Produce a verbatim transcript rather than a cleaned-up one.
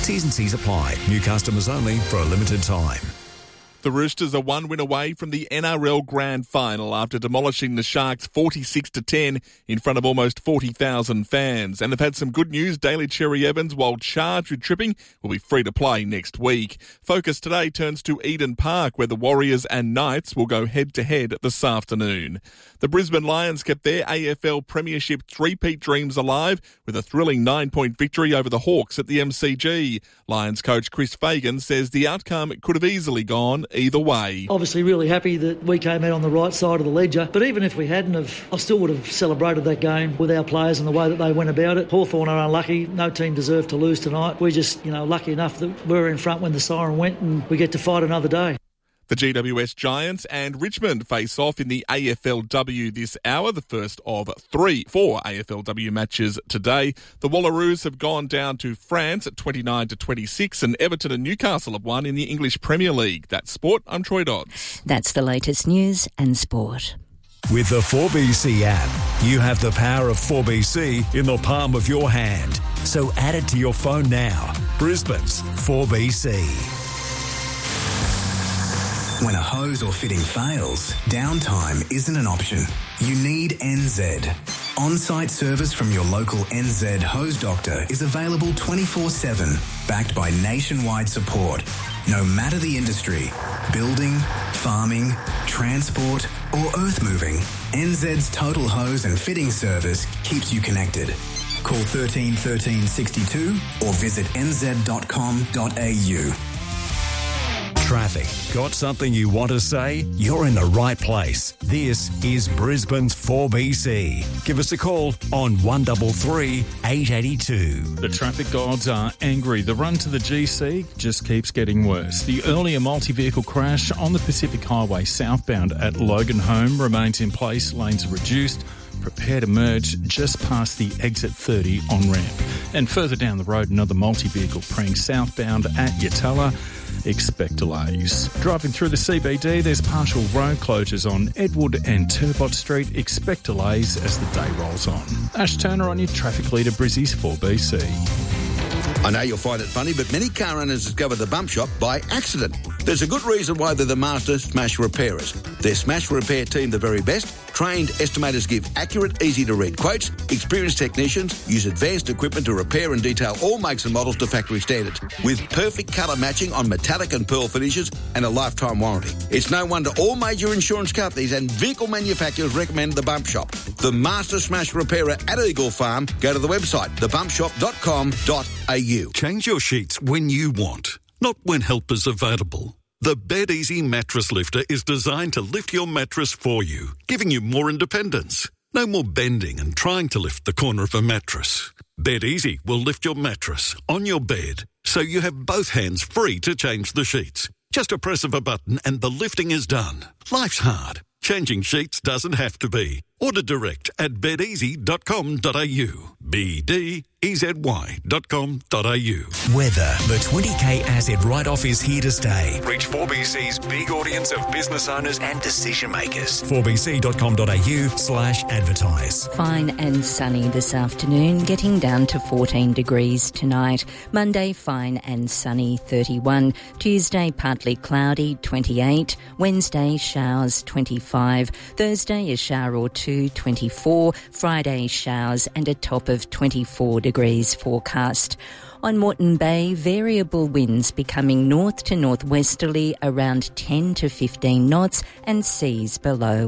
T's and C's apply. New customers only for a limited time. The Roosters are one win away from the N R L Grand Final after demolishing the Sharks forty-six to ten in front of almost forty thousand fans. And they've had some good news. Daly Cherry Evans, while charged with tripping, will be free to play next week. Focus today turns to Eden Park, where the Warriors and Knights will go head-to-head this afternoon. The Brisbane Lions kept their A F L Premiership three-peat dreams alive with a thrilling nine-point victory over the Hawks at the M C G. Lions coach Chris Fagan says the outcome could have easily gone either way. Obviously really happy that we came out on the right side of the ledger, but even if we hadn't have, I still would have celebrated that game with our players and the way that they went about it. Hawthorn are unlucky. No team deserved to lose tonight. We're just, you know, lucky enough that we were in front when the siren went and we get to fight another day. The G W S Giants and Richmond face off in the A F L W this hour, the first of three, four A F L W matches today. The Wallaroos have gone down to France at twenty-nine to twenty-six, and Everton and Newcastle have won in the English Premier League. That's sport. I'm Troy Dodds. That's the latest news and sport. With the four B C app, you have the power of four B C in the palm of your hand. So add it to your phone now. Brisbane's four B C. When a hose or fitting fails, downtime isn't an option. You need N Z. On-site service from your local N Z hose doctor is available twenty-four seven, backed by nationwide support. No matter the industry, building, farming, transport or earth moving, N Z's total hose and fitting service keeps you connected. Call thirteen thirteen sixty-two or visit n z dot com dot a u. Traffic. Got something you want to say? You're in the right place. This is Brisbane's four B C. Give us a call on one three three, eight eight two. The traffic gods are angry. The run to the G C just keeps getting worse. The earlier multi-vehicle crash on the Pacific Highway southbound at Loganholme remains in place. Lanes are reduced. Prepare to merge just past the exit thirty on-ramp. And further down the road, another multi-vehicle preying southbound at Yatala. Expect delays. Driving through the C B D, there's partial road closures on Edward and Turbot Street. Expect delays as the day rolls on. Ash Turner on your traffic leader, Brizzy's four B C. I know you'll find it funny, but many car owners discover the Bump Shop by accident. There's a good reason why they're the master smash repairers. Their smash repair team the very best. Trained estimators give accurate, easy-to-read quotes. Experienced technicians use advanced equipment to repair and detail all makes and models to factory standards, with perfect colour matching on metallic and pearl finishes and a lifetime warranty. It's no wonder all major insurance companies and vehicle manufacturers recommend the Bump Shop. The master smash repairer at Eagle Farm. Go to the website, the bump shop dot com dot a u. Change your sheets when you want, not when help is available. The Bed Easy Mattress Lifter is designed to lift your mattress for you, giving you more independence. No more bending and trying to lift the corner of a mattress. Bed Easy will lift your mattress on your bed, so you have both hands free to change the sheets. Just a press of a button and the lifting is done. Life's hard. Changing sheets doesn't have to be. Order direct at bed easy dot com dot a u. B D E Z Y dot com dot a u. Weather. The twenty K asset write-off is here to stay. Reach four B C's big audience of business owners and decision makers. four b c dot com dot a u slash advertise. Fine and sunny this afternoon, getting down to fourteen degrees tonight. Monday, fine and sunny, thirty-one. Tuesday, partly cloudy, twenty-eight. Wednesday, showers, twenty-five. Thursday, a shower or two, twenty-four. Friday, showers and a top of twenty-four degrees forecast. On Moreton Bay, variable winds becoming north to northwesterly around ten to fifteen knots and seas below